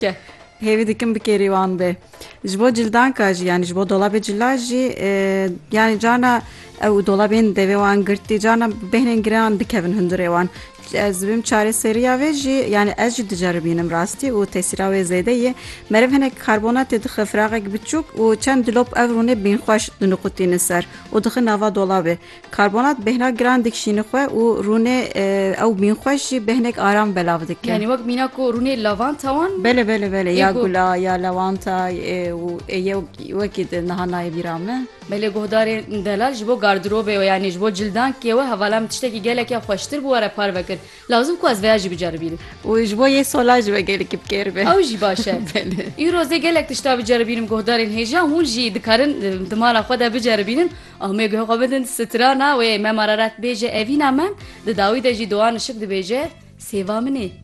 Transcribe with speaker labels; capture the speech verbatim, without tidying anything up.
Speaker 1: Ke.
Speaker 2: Hêvî dikim bikêrî wan be. Ji bo cildanka jî yani ji bo dolabê cila jî yani carna ew dolabên devê wan girtî carna bêhnên giran dikevin hundirê wan. Ez bim çareseriya wê jî yani ez jî diceribînim rastî û tesîra wê zêde ye. Meriv hinek karbonatê dixe firaqek biçûk û çend dilop ev rûnê bînxweş diniqûtîne ser û dixe nava dolabê. Karbonat bêhna giran dikişîne xwe û rûnê ew bînxweş jî bêhnek aram belav dike.
Speaker 1: Yani wek mîna ku rûnê lavanta wan?
Speaker 2: Bele bele bele ya
Speaker 1: Ego.
Speaker 2: gula ya lavanta û ê wekî di niha nayê bîra me.
Speaker 1: Belê guhdarên delal ji bo gardrobê yani ji bo cildankê we hevalam tiştekî gelekî xweştir bû were parvekir. Lazim ku ez vêya jî biceribînim.
Speaker 2: û ji bo yê sola jî ve gelekî bikêr be.
Speaker 1: Ew jî baş e. Îro zê gelek tişta biceribînim guhdarên hêja hûn jî dikarin di mala xwe de biceribînin. Amê guh xwe bidin strana wê me mararet bêje evîna me di dawî de jî doan şik dibêje sêva min ê.